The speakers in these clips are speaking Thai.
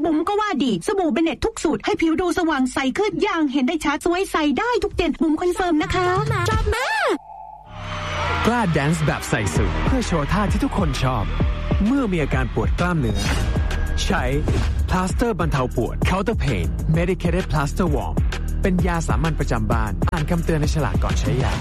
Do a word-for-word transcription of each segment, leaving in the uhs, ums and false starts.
บุ๋มก็ว่าดีสบู่เบเน็ตทุกสูตรให้ผิวดูสว่างใสขึ้นอย่างเห็นได้ชัดสวยใสได้ทุกเดือนบุ๋มคอนเฟิร์มนะคะชอบมากกล้าแดนซ์แบบใส่สุดเพื่อโชว์ท่าที่ทุกคนชอบเมื่อมีอาการปวดกล้ามเนื้อใช้พลาสเตอร์บรรเทาปวด Counter Pain Medicated Plaster Warm เป็นยาสามัญประจำบ้านอ่านคำเตือนในฉลากก่อนใช้ยา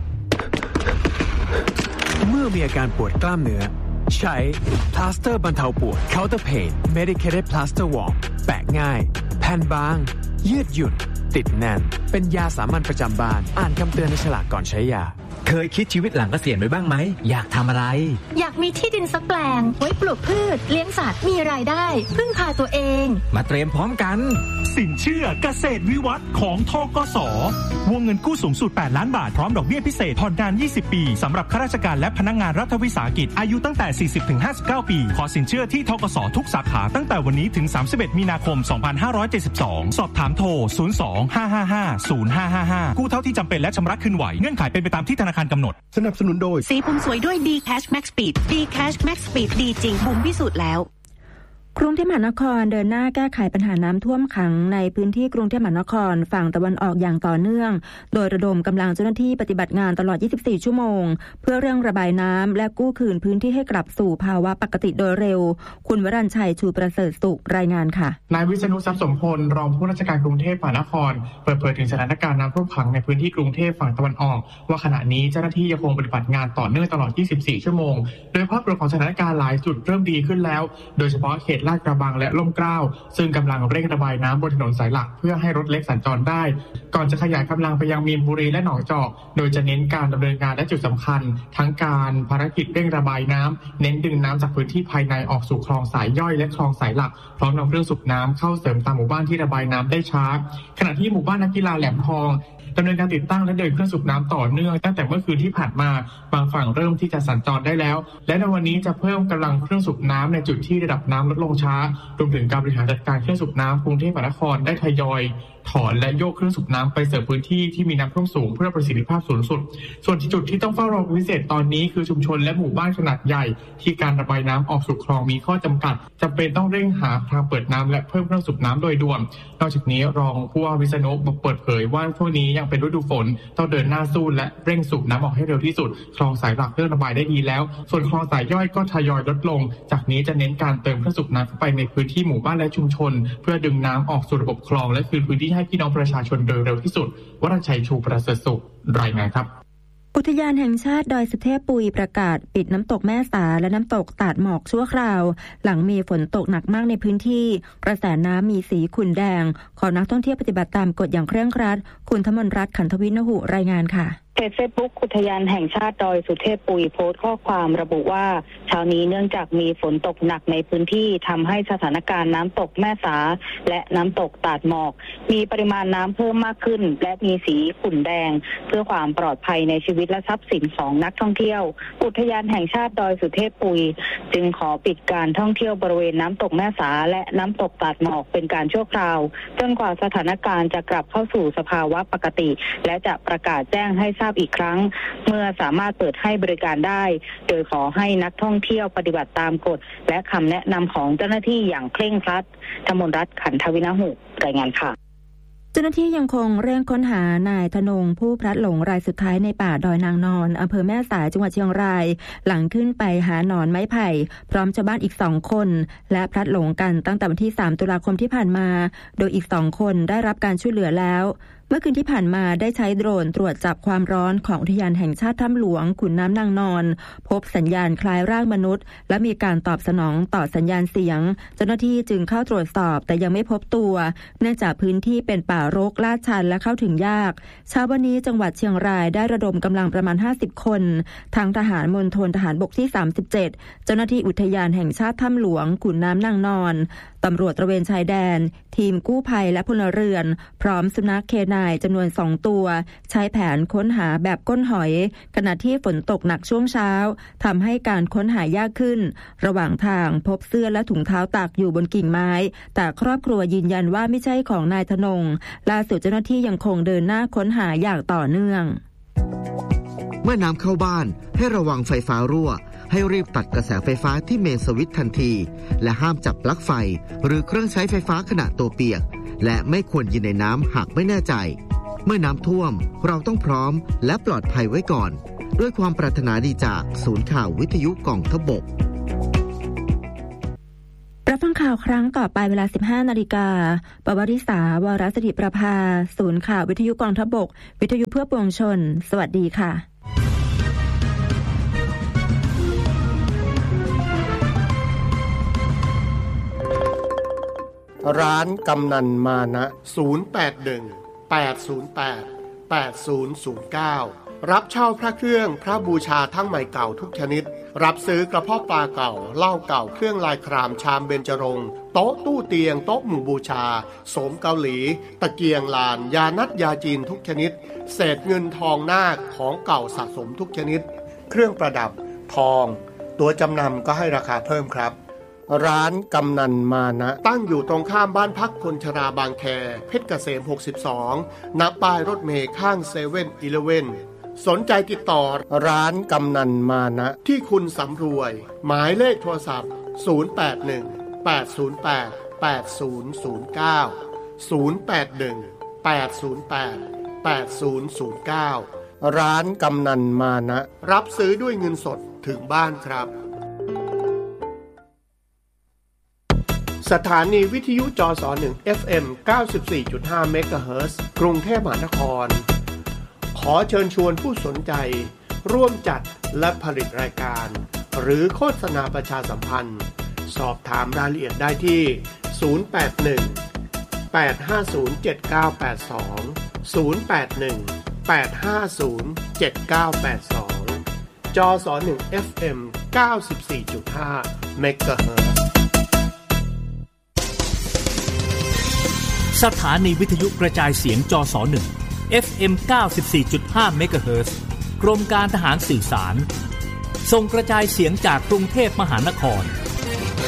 เมื่อมีอาการปวดกล้ามเนื้อใช้พลาสเตอร์บรรเทาปวด Counter Pain Medicated Plaster Warm แปะง่ายแผ่นบางยืดหยุ่นติดแน่นเป็นยาสามัญประจำบ้านอ่านคำเตือนในฉลากก่อนใช้ยาเคยคิดชีวิตหลังเกษียณไว้บ้างไหมอยากทำอะไรอยากมีที่ดินสักแปลงไว้ปลูกพืชเลี้ยงสัตว์มีรายได้พึ่งพาตัวเองมาเตรียมพร้อมกันสินเชื่อเกษตรวิวัฒน์ของธกส.วงเงินกู้สูงสุดแปดล้านบาทพร้อมดอกเบี้ยพิเศษผ่อนนานยี่สิบปีสำหรับข้าราชการและพนักงานรัฐวิสาหกิจอายุตั้งแต่ สี่สิบถึงห้าสิบเก้า ปีขอสินเชื่อที่ธกส.ทุกสาขาตั้งแต่วันนี้ถึงสามสิบเอ็ดมีนาคมสองพันห้าร้อยเจ็ดสิบสองสอบถามโทรศูนย์ สอง ห้า ห้า ห้า ศูนย์ ห้า ห้า ห้ากู้เท่าที่จำเป็นและชำระคืนไหวเงื่อนไขเป็นไปตามที่ธนาคารกำหนดสนับสนุนโดยสีผมสวยด้วย D Cash Max Speed D Cash Max Speed ดีจริงบุ๋มพิสูจน์แล้วกรุงเทพมหานครเดินหน้าแก้ไขปัญหาน้ำท่วมขังในพื้นที่กรุงเทพมหานครฝั่งตะวันออกอย่างต่อเนื่องโดยระดมกำลังเจ้าหน้าที่ปฏิบัติงานตลอดยี่สิบสี่ชั่วโมงเพื่อเร่งระบายน้ำและกู้คืนพื้นที่ให้กลับสู่ภาวะปกติโดยเร็วคุณวรัญชัยชูประเสริฐสุขรายงานค่ะนายวิษณุทรัพย์สมพลรองผู้ราชการกรุงเทพมหานครเปิดเผยถึงสถานการณ์น้ำท่วมขังในพื้นที่กรุงเทพฝั่งตะวันออกว่าขณะนี้เจ้าหน้าที่ยังคงปฏิบัติงานต่อเนื่องตลอดยี่สิบสี่ชั่วโมงโดยภาพรวมของสถานการณ์หลายจุดเริ่มดีขึ้นแล้วโดยเฉพาะเขตลาดกระบังและร่มเกล้าซึ่งกำลังเร่งระบายน้ำบนถนนสายหลักเพื่อให้รถเล็กสัญจรได้ก่อนจะขยายกำลังไปยังมีนบุรีและหนองจอกโดยจะเน้นการดำเนินงานและจุดสำคัญทั้งการภารกิจเร่งระบายน้ำเน้นดึงน้ำจากพื้นที่ภายในออกสู่คลองสายย่อยและคลองสายหลักพร้อมนำเครื่องสูบน้ำเข้าเสริมตามหมู่บ้านที่ระบายน้ำได้ช้าขณะที่หมู่บ้านนักกีฬาแหลมทองดำเนินการติดตั้งและเดินเครื่องสูบน้ำต่อเนื่องตั้งแต่เมื่อคืนที่ผ่านมาบางฝั่งเริ่มที่จะสัญจรได้แล้วและในวันนี้จะเพิ่มกำลังเครื่องสูบน้ำในจุดที่ระดับน้ำลดลงช้ารวมถึงการบริหารจัดการเครื่องสูบน้ำกรุงเทพมหานครได้ทยอยถอนและโยกเครื่องสูบน้ำไปเสริมพื้นที่ที่มีน้ำท่วมสูงเพื่อประสิทธิภาพสูงสุดส่วนจุดที่ต้องเฝ้าระวังพิเศษตอนนี้คือชุมชนและหมู่บ้านขนาดใหญ่ที่การระบายน้ำออกสู่คลองมีข้อจำกัดจำเป็นต้องเร่งหาทางเปิดน้ำและเพิ่มเครื่องสูบน้ำโดยด่วนนอกจากนี้รองผู้ว่าวิษณุเปิดเผยว่าช่วงนี้ยังเป็นฤดูฝนต้องเดินหน้าสู้และเร่งสูบน้ำออกให้เร็วที่สุดคลองสายหลักเริ่มระบายได้ดีแล้วส่วนคลองสายย่อยก็ทยอยลดลงจากนี้จะเน้นการเติมเครื่องสูบน้ำเข้าไปในพื้นที่หมู่บ้านและชุมชนเพื่อดึงน้ำออกสู่ระบบคลองและคืนพื้นที่ให้พี่น้องประชาชนโดยเร็วที่สุดวรัญชัยชูประเสริฐสุขรายงานครับอุทยานแห่งชาติดอยสุเทพปุยประกาศปิดน้ำตกแม่สาและน้ำตกตาดหมอกชั่วคราวหลังมีฝนตกหนักมากในพื้นที่กระแสน้ำมีสีขุ่นแดงขอนักท่องเที่ยวปฏิบัติตามกฎอย่างเคร่งครัดคุณธมนรัตน์ขันธวินหุรายงานค่ะเพจเฟซบุ๊กอุทยานแห่งชาติดอยสุเทพปุยโพสต์ข้อความระบุว่าเช้านี้เนื่องจากมีฝนตกหนักในพื้นที่ทำให้สถานการณ์น้ำตกแม่สาและน้ำตกตาดหมอกมีปริมาณน้ำเพิ่มมากขึ้นและมีสีขุ่นแดงเพื่อความปลอดภัยในชีวิตและทรัพย์สินของนักท่องเที่ยวอุทยานแห่งชาติดอยสุเทพปุยจึงขอปิดการท่องเที่ยวบริเวณน้ำตกแม่สาและน้ำตกตาดหมอกเป็นการชั่วคราวจนกว่าสถานการณ์จะกลับเข้าสู่สภาวะปกติและจะประกาศแจ้งให้ทราบอีกครั้งเมื่อสามารถเปิดให้บริการได้โดยขอให้นักท่องเที่ยวปฏิบัติตามกฎและคำแนะนำของเจ้าหน้าที่อย่างเคร่งครัดธมนรัตน์ขันธวินหุรายงานค่ะเจ้าหน้าที่ยังคงเร่งค้นหานายธนงผู้พลัดหลงรายสุดท้ายในป่าดอยนางนอนอำเภอแม่สายจังหวัดเชียงรายหลังขึ้นไปหาหนอนไม้ไผ่พร้อมชาวบ้านอีกสองคนและพลัดหลงกันตั้งแต่วันที่สามตุลาคมที่ผ่านมาโดยอีกสองคนได้รับการช่วยเหลือแล้วเมื่อคืนที่ผ่านมาได้ใช้โดรนตรวจจับความร้อนของอุทยานแห่งชาติถ้ำหลวงขุนน้ำนางนอนพบสัญญาณคล้ายร่างมนุษย์และมีการตอบสนองต่อสัญญาณเสียงเจ้าหน้าที่จึงเข้าตรวจสอบแต่ยังไม่พบตัวเนื่องจากพื้นที่เป็นป่ารกลาดชันและเข้าถึงยากเช้าวันนี้จังหวัดเชียงรายได้ระดมกำลังประมาณห้าสิบคนทั้งทหารมณฑลทหารบกที่สามสิบเจ็ดเจ้าหน้าที่อุทยานแห่งชาติถ้ำหลวงขุนน้ำนางนอนตำรวจตระเวนชายแดนทีมกู้ภัยและพลเรือนพร้อมสุนัขเคนายจำนวนสองตัวใช้แผนค้นหาแบบก้นหอยขณะที่ฝนตกหนักช่วงเช้าทำให้การค้นหายากขึ้นระหว่างทางพบเสื้อและถุงเท้าตากอยู่บนกิ่งไม้แต่ครอบครัวยืนยันว่าไม่ใช่ของนายธนงล่าสุดเจ้าหน้าที่ยังคงเดินหน้าค้นหาอย่างต่อเนื่องเมื่อน้ำเข้าบ้านให้ระวังไฟฟ้ารั่วให้รีบตัดกระแสไฟฟ้าที่เมนสวิตช์ทันทีและห้ามจับปลั๊กไฟหรือเครื่องใช้ไฟฟ้าขณะตัวเปียกและไม่ควรยืนในน้ำหากไม่แน่ใจเมื่อน้ำท่วมเราต้องพร้อมและปลอดภัยไว้ก่อนด้วยความปรารถนาดีจากศูนย์ข่าววิทยุกองทัพบกรับฟังข่าวครั้งต่อไปเวลา สิบห้านาฬิกา ปวริษาวรสิริประภาศูนย์ข่าววิทยุกองทัพบกวิทยุเพื่อปวงชนสวัสดีค่ะร้านกำนันมานะศูนย์ แปด หนึ่ง แปด ศูนย์ แปด แปด ศูนย์ ศูนย์ เก้ารับเช่าพระเครื่องพระบูชาทั้งใหม่เก่าทุกชนิดรับซื้อกระเพาะปลาเก่าเหล้าเก่าเครื่องลายครามชามเบญจรงค์โต๊ะตู้เตียงโต๊ะหมู่บูชาโสมเกาหลีตะเกียงลานยานัดยาจีนทุกชนิดเศษเงินทองนาคของเก่าสะสมทุกชนิดเครื่องประดับทองตัวจำนำก็ให้ราคาเพิ่มครับร้านกำนันมานะตั้งอยู่ตรงข้ามบ้านพักคนชราบางแคเพชรเกษมหกสิบสองณป้ายรถเมล์ข้างเซเว่นอีเลฟเว่นสนใจติดต่อร้านกำนันมานะที่คุณสำรวยหมายเลขโทรศัพท์ศูนย์ แปด หนึ่ง แปด ศูนย์ แปด แปด ศูนย์ ศูนย์ เก้า ศูนย์ แปด หนึ่ง แปด ศูนย์ แปด แปด ศูนย์ ศูนย์ เก้าร้านกำนันมานะรับซื้อด้วยเงินสดถึงบ้านครับสถานีวิทยุจสหนึ่ง เอฟ เอ็ม เก้าสิบสี่จุดห้า เมกะเฮิรตซ์กรุงเทพมหานครขอเชิญชวนผู้สนใจร่วมจัดและผลิตรายการหรือโฆษณาประชาสัมพันธ์สอบถามรายละเอียดได้ที่ศูนย์ แปด หนึ่ง แปด ห้า ศูนย์ เจ็ด เก้า แปด สอง ศูนย์ แปด หนึ่ง แปด ห้า ศูนย์ เจ็ด เก้า แปด สองจสหนึ่ง เอฟ เอ็ม เก้าสิบสี่จุดห้า เมกะเฮิรตซ์สถานีวิทยุกระจายเสียงจสหนึ่ง เอฟ เอ็ม เก้าสิบสี่จุดห้า เมกะเฮิรตซ์กรมการทหารสื่อสารส่งกระจายเสียงจากกรุงเทพมหานคร